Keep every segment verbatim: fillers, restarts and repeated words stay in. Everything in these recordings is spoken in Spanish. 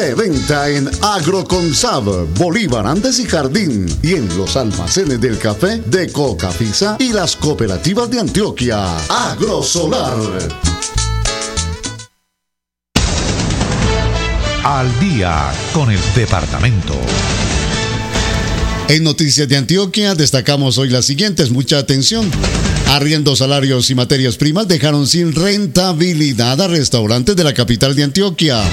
De venta en Agroconsab, Bolívar, Andes y Jardín, y en los almacenes del café de Cocafisa y las cooperativas de Antioquia. Agrosolar. Al día con el departamento. En Noticias de Antioquia destacamos hoy las siguientes, mucha atención. Arriendos, salarios y materias primas dejaron sin rentabilidad a restaurantes de la capital de Antioquia.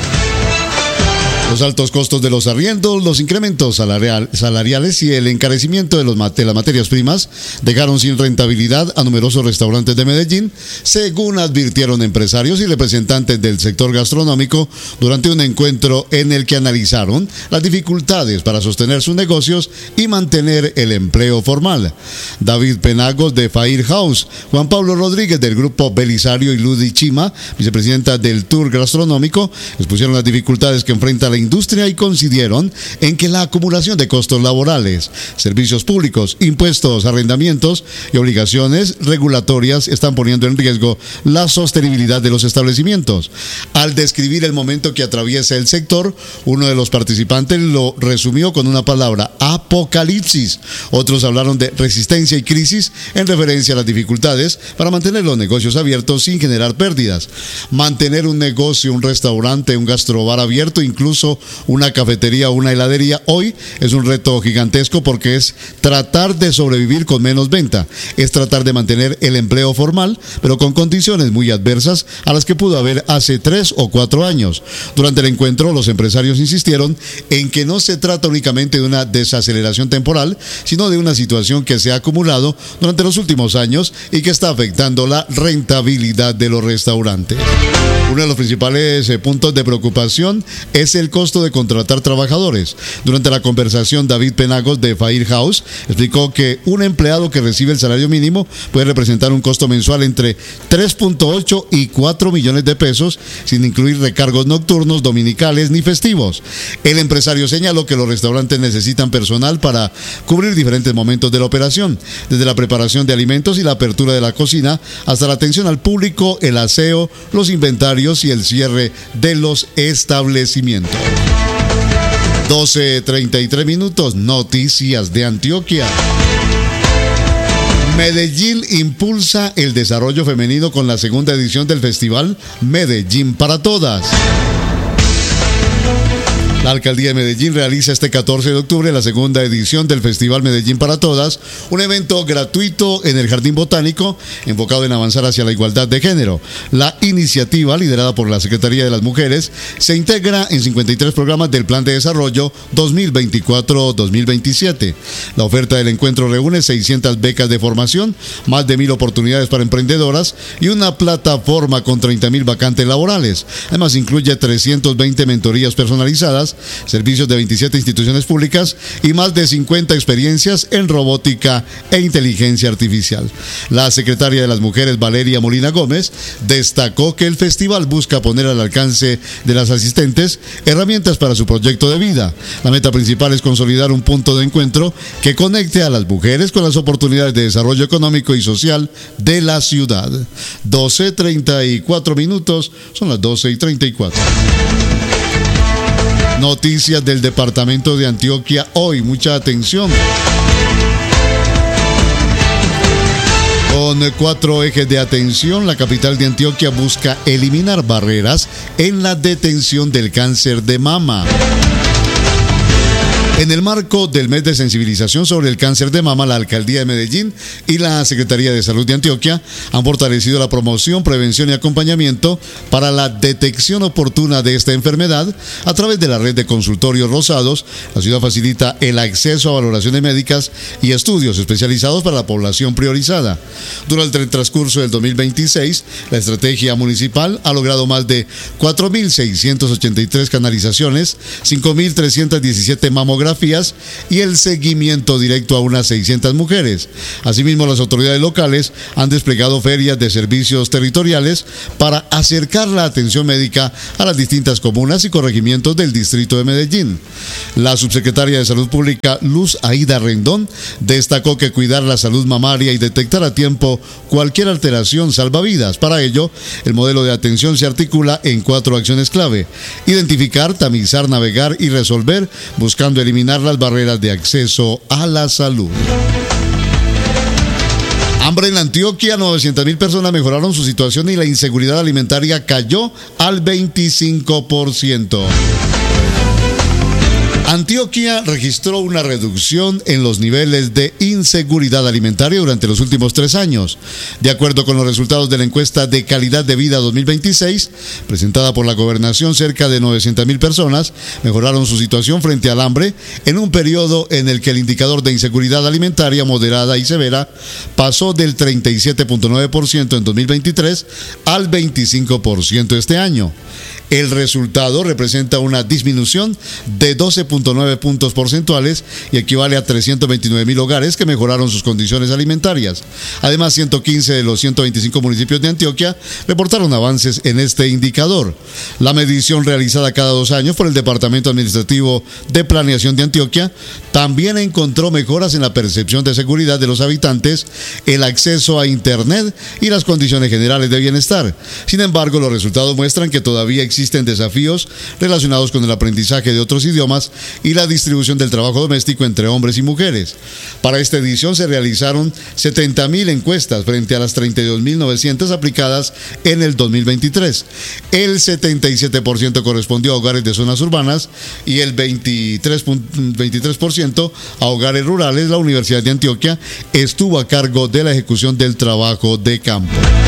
Los altos costos de los arriendos, los incrementos salarial, salariales y el encarecimiento de, los, de las materias primas dejaron sin rentabilidad a numerosos restaurantes de Medellín, según advirtieron empresarios y representantes del sector gastronómico durante un encuentro en el que analizaron las dificultades para sostener sus negocios y mantener el empleo formal. David Penagos de Fair House, Juan Pablo Rodríguez del grupo Belisario y Ludi Chima, vicepresidenta del Tour Gastronómico, expusieron las dificultades que enfrenta la industria y coincidieron en que la acumulación de costos laborales, servicios públicos, impuestos, arrendamientos y obligaciones regulatorias están poniendo en riesgo la sostenibilidad de los establecimientos. Al describir el momento que atraviesa el sector, uno de los participantes lo resumió con una palabra: apocalipsis. Otros hablaron de resistencia y crisis en referencia a las dificultades para mantener los negocios abiertos sin generar pérdidas. Mantener un negocio, un restaurante, un gastrobar abierto, incluso una cafetería o una heladería hoy es un reto gigantesco, porque es tratar de sobrevivir con menos venta, es tratar de mantener el empleo formal, pero con condiciones muy adversas a las que pudo haber hace tres o cuatro años. Durante el encuentro, los empresarios insistieron en que no se trata únicamente de una desaceleración temporal, sino de una situación que se ha acumulado durante los últimos años y que está afectando la rentabilidad de los restaurantes. Uno de los principales eh, puntos de preocupación es el costo de contratar trabajadores. Durante la conversación, David Penagos de Fair House explicó que un empleado que recibe el salario mínimo puede representar un costo mensual entre tres punto ocho y cuatro millones de pesos, sin incluir recargos nocturnos, dominicales ni festivos. El empresario señaló que los restaurantes necesitan personal para cubrir diferentes momentos de la operación, desde la preparación de alimentos y la apertura de la cocina hasta la atención al público, el aseo, los inventarios y el cierre de los establecimientos. doce treinta y tres minutos, Noticias de Antioquia. Medellín impulsa el desarrollo femenino con la segunda edición del festival Medellín para Todas. La Alcaldía de Medellín realiza este catorce de octubre la segunda edición del Festival Medellín para Todas, un evento gratuito en el Jardín Botánico enfocado en avanzar hacia la igualdad de género. La iniciativa, liderada por la Secretaría de las Mujeres, se integra en cincuenta y tres programas del Plan de Desarrollo dos mil veinticuatro a dos mil veintisiete. La oferta del encuentro reúne seiscientas becas de formación, más de mil oportunidades para emprendedoras y una plataforma con treinta mil vacantes laborales. Además, incluye trescientas veinte mentorías personalizadas, servicios de veintisiete instituciones públicas y más de cincuenta experiencias en robótica e inteligencia artificial. La secretaria de las Mujeres, Valeria Molina Gómez, destacó que el festival busca poner al alcance de las asistentes herramientas para su proyecto de vida. La meta principal es consolidar un punto de encuentro que conecte a las mujeres con las oportunidades de desarrollo económico y social de la ciudad. doce treinta y cuatro minutos, son las doce y treinta y cuatro. Noticias del departamento de Antioquia hoy, mucha atención. Con cuatro ejes de atención, la capital de Antioquia busca eliminar barreras en la detención del cáncer de mama. En el marco del mes de sensibilización sobre el cáncer de mama, la Alcaldía de Medellín y la Secretaría de Salud de Antioquia han fortalecido la promoción, prevención y acompañamiento para la detección oportuna de esta enfermedad a través de la red de consultorios rosados. La ciudad facilita el acceso a valoraciones médicas y estudios especializados para la población priorizada. Durante el transcurso del dos mil veintiséis, la estrategia municipal ha logrado más de cuatro mil seiscientas ochenta y tres canalizaciones, cinco mil trescientas diecisiete mamografías y el seguimiento directo a unas seiscientas mujeres. Asimismo, las autoridades locales han desplegado ferias de servicios territoriales para acercar la atención médica a las distintas comunas y corregimientos del distrito de Medellín. La subsecretaria de Salud Pública, Luz Aida Rendón, destacó que cuidar la salud mamaria y detectar a tiempo cualquier alteración salva vidas. Para ello, el modelo de atención se articula en cuatro acciones clave: identificar, tamizar, navegar y resolver, buscando eliminar las barreras de acceso a la salud. Hambre en Antioquia, novecientas mil personas mejoraron su situación y la inseguridad alimentaria cayó al veinticinco por ciento. Antioquia registró una reducción en los niveles de inseguridad alimentaria durante los últimos tres años. De acuerdo con los resultados de la encuesta de calidad de vida dos mil veintiséis, presentada por la Gobernación, cerca de novecientas mil personas mejoraron su situación frente al hambre en un periodo en el que el indicador de inseguridad alimentaria moderada y severa pasó del treinta y siete punto nueve por ciento en dos mil veintitrés al veinticinco por ciento este año. El resultado representa una disminución de doce punto nueve puntos porcentuales y equivale a trescientos veintinueve mil hogares que mejoraron sus condiciones alimentarias. Además, ciento quince de los ciento veinticinco municipios de Antioquia reportaron avances en este indicador. La medición realizada cada dos años por el Departamento Administrativo de Planeación de Antioquia también encontró mejoras en la percepción de seguridad de los habitantes, el acceso a Internet y las condiciones generales de bienestar. Sin embargo, los resultados muestran que todavía existe Existen desafíos relacionados con el aprendizaje de otros idiomas y la distribución del trabajo doméstico entre hombres y mujeres. Para esta edición se realizaron setenta mil encuestas frente a las treinta y dos mil novecientas aplicadas en el dos mil veintitrés. El setenta y siete por ciento correspondió a hogares de zonas urbanas y el veintitrés por ciento a hogares rurales. La Universidad de Antioquia estuvo a cargo de la ejecución del trabajo de campo.